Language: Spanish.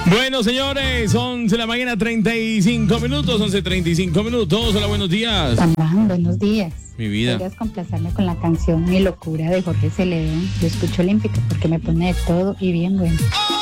Bueno, señores, 11 de la mañana, 35 minutos, 11:35 minutos. Hola, buenos días. Tamán, buenos días. Mi vida. ¿Podrías complacerme con la canción Mi Locura de Jorge Celedón? Yo escucho Olímpica porque me pone de todo y bien bueno.